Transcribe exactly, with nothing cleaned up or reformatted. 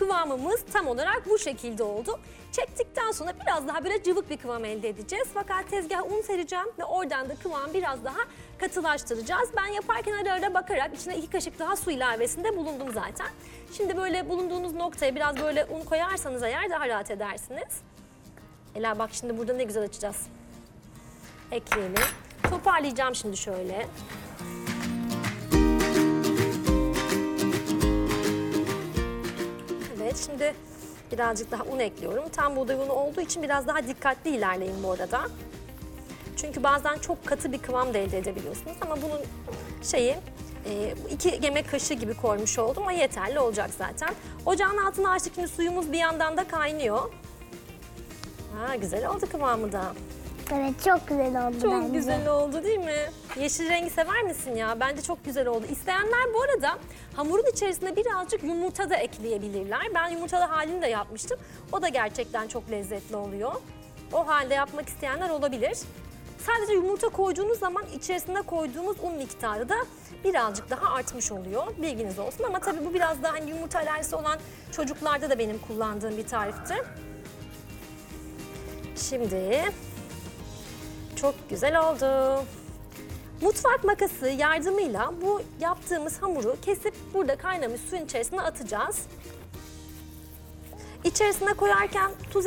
kıvamımız tam olarak bu şekilde oldu. Çektikten sonra biraz daha böyle cıvık bir kıvam elde edeceğiz. Fakat tezgaha un sereceğim ve oradan da kıvamı biraz daha katılaştıracağız. Ben yaparken ara ara bakarak içine iki kaşık daha su ilavesinde bulundum zaten. Şimdi böyle bulunduğunuz noktaya biraz böyle un koyarsanız eğer daha rahat edersiniz. Ela bak şimdi burada ne güzel açacağız. Ekleyelim. Toparlayacağım şimdi şöyle. Evet, şimdi birazcık daha un ekliyorum. Tam buğday unu olduğu için biraz daha dikkatli ilerleyin bu arada. Çünkü bazen çok katı bir kıvam da elde edebiliyorsunuz ama bunun şeyi e, iki yemek kaşığı gibi koymuş oldum ama yeterli olacak zaten. Ocağın altını açtık, şimdi suyumuz bir yandan da kaynıyor. Ha, güzel oldu kıvamı da. Evet, çok güzel oldu Çok bence. güzel oldu değil mi? Yeşil rengi sever misin ya? Bence çok güzel oldu. İsteyenler bu arada hamurun içerisine birazcık yumurta da ekleyebilirler. Ben yumurtalı halini de yapmıştım. O da gerçekten çok lezzetli oluyor. O halde yapmak isteyenler olabilir. Sadece yumurta koyduğunuz zaman içerisine koyduğumuz un miktarı da birazcık daha artmış oluyor. Bilginiz olsun ama tabii bu biraz daha hani yumurta alerjisi olan çocuklarda da benim kullandığım bir tariftir. Şimdi çok güzel oldu. Mutfak makası yardımıyla bu yaptığımız hamuru kesip burada kaynamış suyun içerisine atacağız. İçerisine koyarken tuz